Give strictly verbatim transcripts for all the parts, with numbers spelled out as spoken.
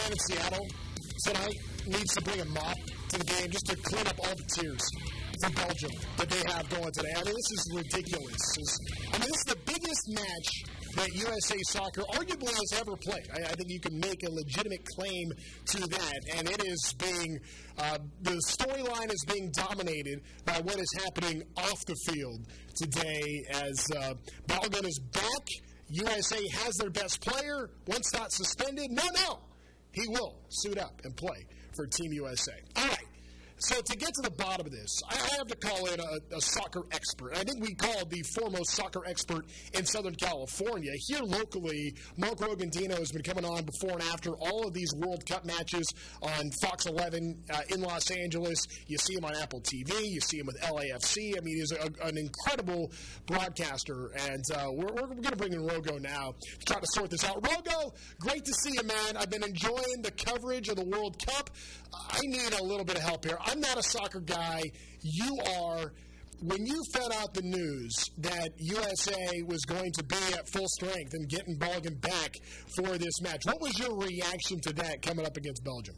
down in Seattle tonight needs to bring a mop to the game just to clean up all the tears for Belgium that they have going today. I mean, this is ridiculous. This, I mean, this is the biggest match that U S A Soccer arguably has ever played. I, I think you can make a legitimate claim to that, and it is being, uh, the storyline is being dominated by what is happening off the field today as uh, Balogun is back. U S A has their best player. Once not suspended, no, no, he will suit up and play for Team U S A. All right. So to get to the bottom of this, I have to call in a, a soccer expert. I think we called the foremost soccer expert in Southern California. Here locally, Mark Rogandino has been coming on before and after all of these World Cup matches on Fox eleven uh, in Los Angeles. You see him on Apple T V. You see him with L A F C. I mean, he's a, an incredible broadcaster, and uh, we're, we're going to bring in Rogo now to try to sort this out. Rogo, great to see you, man. I've been enjoying the coverage of the World Cup. I need a little bit of help here. I'm not a soccer guy. You are. When you found out the news that U S A was going to be at full strength and getting Balogun back for this match, what was your reaction to that coming up against Belgium?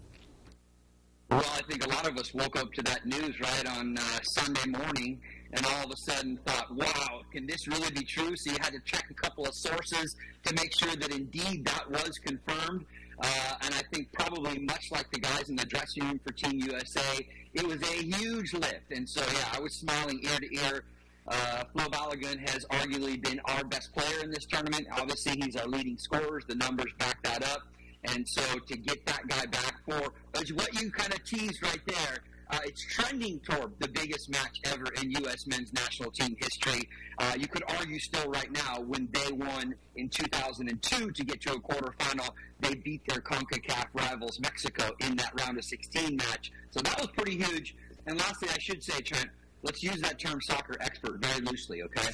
Well, I think a lot of us woke up to that news, right, on uh, Sunday morning, and all of a sudden thought, wow, can this really be true? So you had to check a couple of sources to make sure that indeed that was confirmed. Uh, and I think probably much like the guys in the dressing room for Team U S A, it was a huge lift. And so, yeah, I was smiling ear to ear. Uh, Flo Balogun has arguably been our best player in this tournament. Obviously, he's our leading scorer. The numbers back that up. And so to get that guy back for, is what you kind of teased right there. Uh, it's trending toward the biggest match ever in U S men's national team history. Uh, you could argue still right now when they won in two thousand two to get to a quarterfinal, they beat their CONCACAF rivals Mexico in that round of sixteen match. So that was pretty huge. And lastly, I should say, Trent, let's use that term soccer expert very loosely, okay?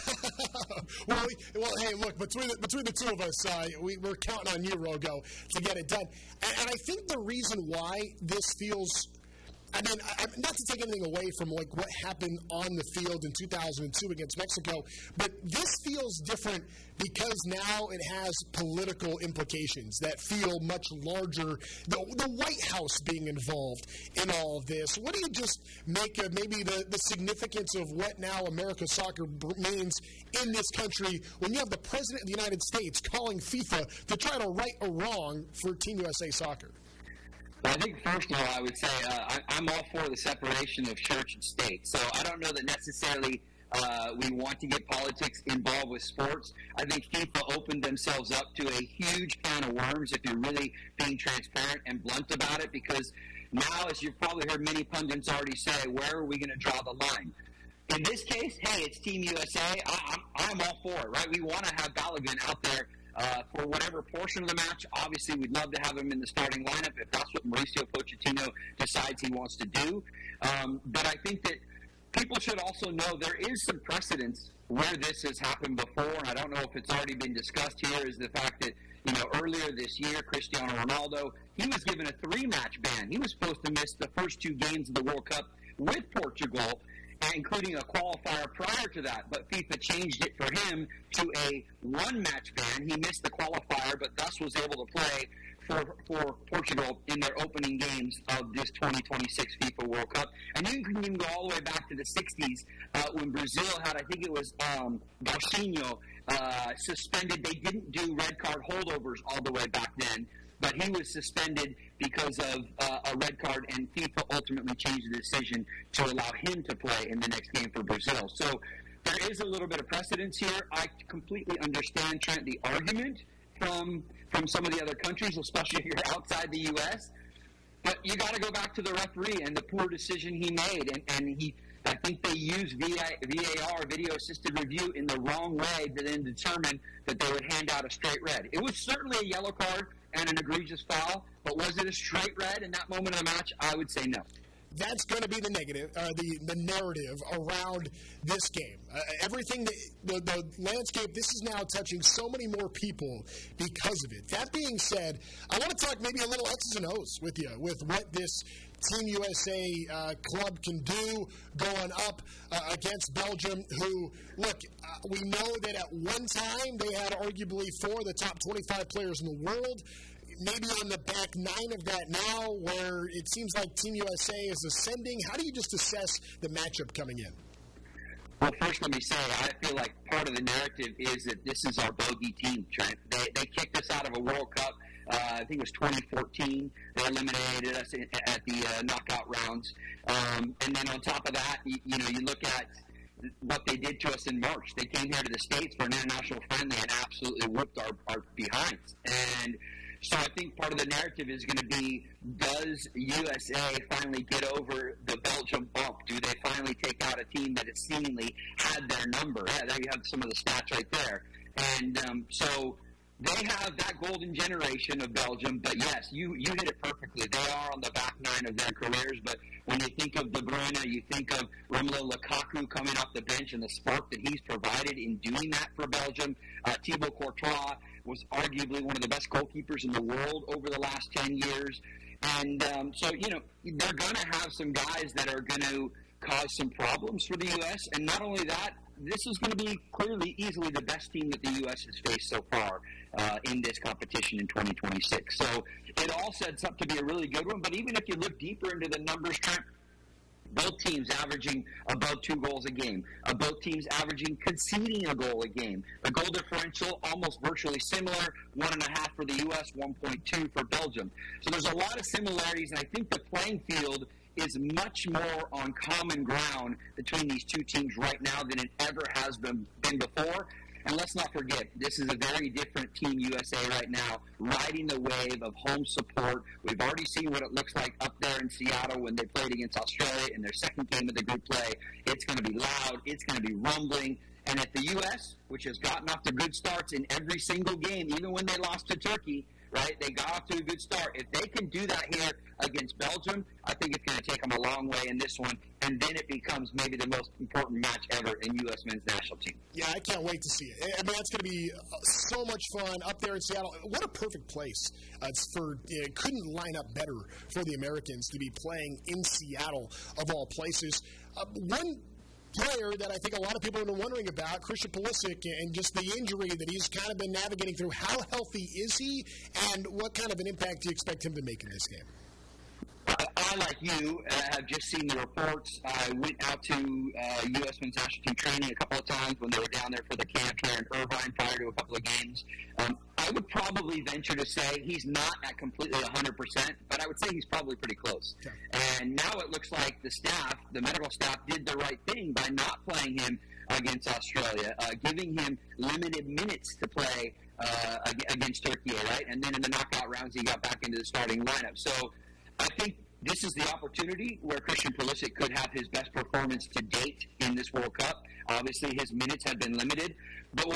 well, well, hey, look, between the, between the two of us, uh, we, we're counting on you, Rogo, to get it done. And, and I think the reason why this feels – I mean, I, not to take anything away from, like, what happened on the field in two thousand two against Mexico, but this feels different because now it has political implications that feel much larger. The, the White House being involved in all of this. What do you just make of maybe the, the significance of what now America's soccer means in this country when you have the President of the United States calling FIFA to try to right a wrong for Team U S A Soccer? Well, I think, first of all, I would say uh, I, I'm all for the separation of church and state. So I don't know that necessarily uh, we want to get politics involved with sports. I think FIFA opened themselves up to a huge can of worms if you're really being transparent and blunt about it, because now, as you've probably heard many pundits already say, where are we going to draw the line? In this case, hey, it's Team U S A. I, I'm, I'm all for it, right? We want to have Balogun out there Uh, for whatever portion of the match. Obviously, we'd love to have him in the starting lineup if that's what Mauricio Pochettino decides he wants to do. Um, but I think that people should also know there is some precedence where this has happened before, and I don't know if it's already been discussed here, is the fact that, you know, earlier this year, Cristiano Ronaldo, he was given a three-match ban. He was supposed to miss the first two games of the World Cup with Portugal, including a qualifier prior to that, but FIFA changed it for him to a one-match ban. He missed the qualifier, but thus was able to play for for Portugal in their opening games of this twenty twenty-six FIFA World Cup. And you can even go all the way back to the sixties uh, when Brazil had, I think it was um, Garcinho, uh, suspended. They didn't do red card holdovers all the way back then, but he was suspended because of uh, a red card, and FIFA ultimately changed the decision to allow him to play in the next game for Brazil. So there is a little bit of precedence here. I completely understand, Trent, the argument from from some of the other countries, especially if you're outside the U S, but you got to go back to the referee and the poor decision he made, and, and he I think they used V A R, video assisted review, in the wrong way to then determine that they would hand out a straight red. It was certainly a yellow card and an egregious foul, but was it a straight red in that moment of the match? I would say no. That's going to be the negative, uh, the the narrative around this game. Uh, everything, that, the the landscape. This is now touching so many more people because of it. That being said, I want to talk maybe a little X's and O's with you, with what this Team U S A uh, club can do going up uh, against Belgium, who, look, uh, we know that at one time they had arguably four of the top twenty-five players in the world. maybe on the back nine of that now, where it seems like Team U S A is ascending? How do you just assess the matchup coming in? Well, first let me say, I feel like part of the narrative is that this is our bogey team, Trent. They, they kicked us out of a World Cup. Uh, I think it was twenty fourteen. They eliminated us in, at the uh, knockout rounds. Um, and then on top of that, you, you know, you look at what they did to us in March. They came here to the States for an international friendly and absolutely whooped our, our behinds. And so I think part of the narrative is going to be, does U S A finally get over the Belgium bump? Do they finally take out a team that has seemingly had their number? Yeah, there you have some of the stats right there. And um, so they have that golden generation of Belgium, but yes, you, you hit it perfectly. They are on the back nine of their careers, but when you think of De Bruyne, you think of Romelu Lukaku coming off the bench and the spark that he's provided in doing that for Belgium. Uh, Thibaut Courtois was arguably one of the best goalkeepers in the world over the last ten years. And um, so, you know, they're going to have some guys that are going to cause some problems for the U S. And not only that, this is going to be clearly easily the best team that the U S has faced so far uh, in this competition in twenty twenty-six. So it all sets up to be a really good one. But even if you look deeper into the numbers, Trent, both teams averaging above two goals a game. Uh, both teams averaging conceding a goal a game. The goal differential almost virtually similar, one and a half for the U S, one point two for Belgium. So there's a lot of similarities, and I think the playing field is much more on common ground between these two teams right now than it ever has been, been before. And let's not forget, this is a very different Team U S A right now, riding the wave of home support. We've already seen what it looks like up there in Seattle when they played against Australia in their second game of the group play. It's going to be loud. It's going to be rumbling. And if the U S, which has gotten off to good starts in every single game, even when they lost to Turkey, right, they got off to a good start. If they can do that here against Belgium, I think it's going to take them a long way in this one, and then it becomes maybe the most important match ever in U S men's national team. Yeah, I can't wait to see it. I mean, that's going to be so much fun up there in Seattle. What a perfect place. Uh, it's for it couldn't line up better for the Americans to be playing in Seattle, of all places. Uh, one player that I think a lot of people have been wondering about, Christian Pulisic, and just the injury that he's kind of been navigating through. How healthy is he, and what kind of an impact do you expect him to make in this game? I, I like you, uh, have just seen the reports. I went out to uh, U S men's national team training a couple of times when they were down there for the camp here in Irvine prior to a couple of games. Um, I would probably venture to say he's not at completely one hundred percent, but I would say he's probably pretty close. Okay. And now it looks like the staff, the medical staff, did the right thing by not playing him against Australia, uh, giving him limited minutes to play uh, against Turkey, right? And then in the knockout rounds, he got back into the starting lineup. So I think this is the opportunity where Christian Pulisic could have his best performance to date in this World Cup. Obviously, his minutes have been limited. But when